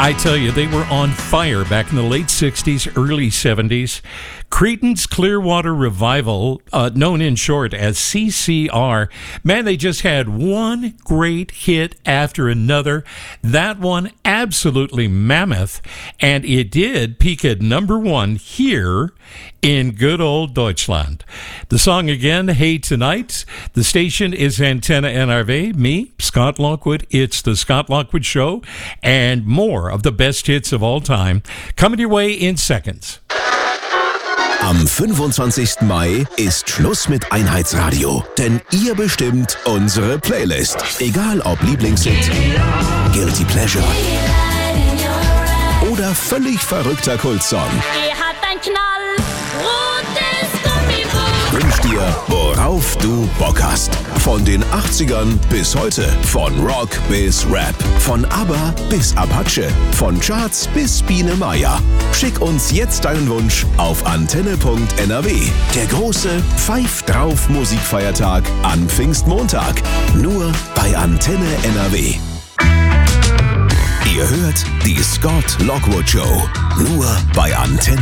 I tell you, they were on fire back in the late 60s, early 70s. Creedence Clearwater Revival, known in short as CCR, man, they just had one great hit after another. That one absolutely mammoth, and it did peak at number one here in good old Deutschland. The song again, Hey Tonight. The station is Antenne NRW. Me, Scott Lockwood. It's the Scott Lockwood Show, and more of the best hits of all time coming your way in seconds. Am 25. Mai ist Schluss mit Einheitsradio, denn ihr bestimmt unsere Playlist. Egal ob Lieblingshit, Guilty Pleasure oder völlig verrückter Kultsong. Er hat ein knallrotes Gummiboot. Wünsch dir, worauf du Bock hast. Von den 80ern bis heute. Von Rock bis Rap. Von ABBA bis Apache. Von Charts bis Biene Meier. Schick uns jetzt deinen Wunsch auf antenne.nrw. Der große Pfeif drauf Musikfeiertag an Pfingstmontag. Nur bei Antenne NRW. Ihr hört die Scott Lockwood Show. Nur bei Antenne